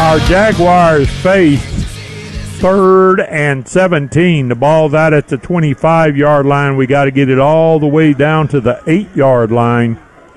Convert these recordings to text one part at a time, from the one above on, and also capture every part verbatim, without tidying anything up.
Our Jaguars face third and seventeen. The ball's out at the twenty-five-yard line. We got to get it all the way down to the eight-yard line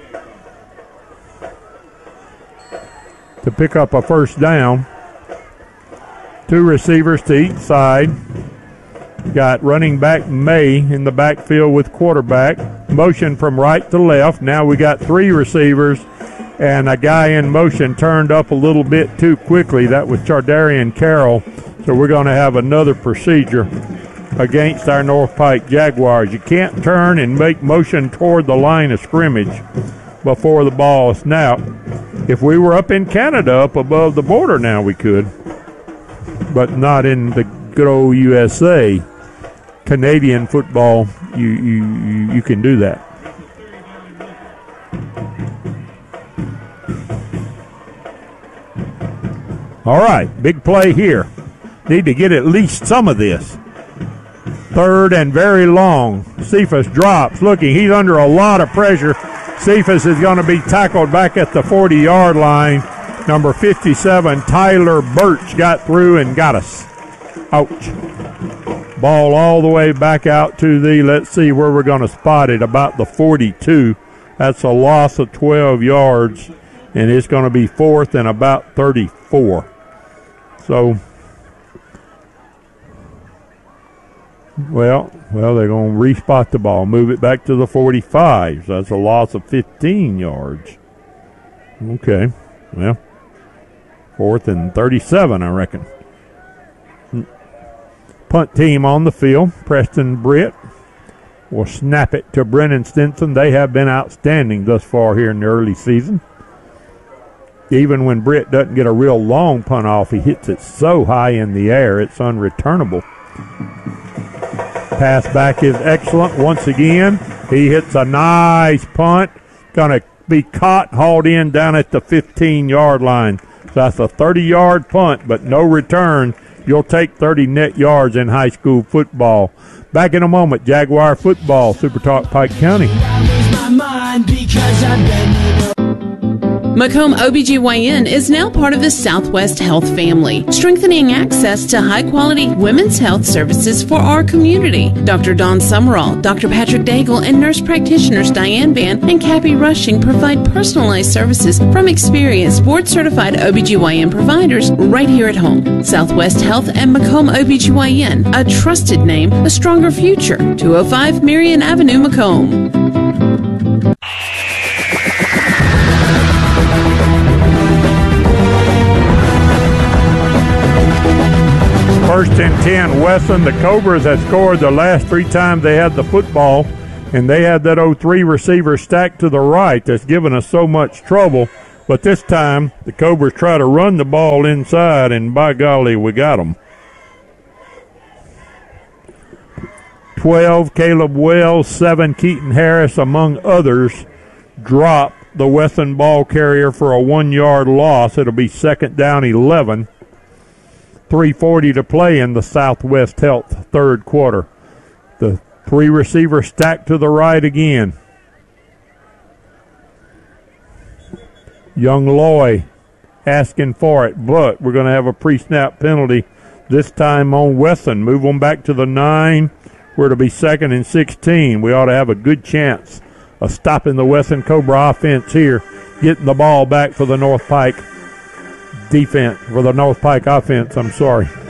to pick up a first down. Two receivers to each side. Got running back May in the backfield with quarterback. Motion from right to left. Now we got three receivers, and a guy in motion turned up a little bit too quickly. That was Chardarian Carroll. So we're going to have another procedure against our North Pike Jaguars. You can't turn and make motion toward the line of scrimmage before the ball is snapped. If we were up in Canada, up above the border now, we could. But not in the good old U S A. Canadian football, you, you, you can do that. All right, big play here. Need to get at least some of this. Third and very long. Cephas drops, looking. He's under a lot of pressure. Cephas is going to be tackled back at the forty-yard line. Number fifty-seven, Tyler Birch, got through and got us. Ouch. Ball all the way back out to the, let's see where we're going to spot it, about the forty-two. That's a loss of twelve yards, and it's going to be fourth and about thirty-four. So, well, well, they're going to respot the ball, move it back to the forty-five. So that's a loss of fifteen yards. Okay, well, fourth and thirty-seven, I reckon. Punt team on the field. Preston Britt will snap it to Brennan Stinson. They have been outstanding thus far here in the early season. Even when Britt doesn't get a real long punt off, he hits it so high in the air, it's unreturnable. Pass back is excellent once again. He hits a nice punt. Going to be caught, hauled in down at the fifteen-yard line. So that's a thirty-yard punt, but no return. You'll take thirty net yards in high school football. Back in a moment, Jaguar football, Super Talk Pike County. Macomb O B G Y N is now part of the Southwest Health family, strengthening access to high-quality women's health services for our community. Doctor Dawn Summerall, Doctor Patrick Daigle, and nurse practitioners Diane Van and Cappy Rushing provide personalized services from experienced board-certified O B G Y N providers right here at home. Southwest Health and Macomb O B G Y N, a trusted name, a stronger future. two oh five Marion Avenue, Macomb. First and ten, Wesson. The Cobras have scored the last three times they had the football, and they had that oh three receiver stacked to the right that's given us so much trouble. But this time, the Cobras try to run the ball inside, and by golly, we got them. twelve, Caleb Wells, seven, Keaton Harris, among others, drop the Wesson ball carrier for a one-yard loss. It'll be second down, eleven. three forty to play in the Southwest Health third quarter. The three receivers stacked to the right again. Young Loy asking for it, but we're going to have a pre-snap penalty this time on Wesson. Move them back to the nine, where it'll be second and sixteen. We ought to have a good chance of stopping the Wesson Cobra offense here, getting the ball back for the North Pike defense, for the North Pike offense, I'm sorry.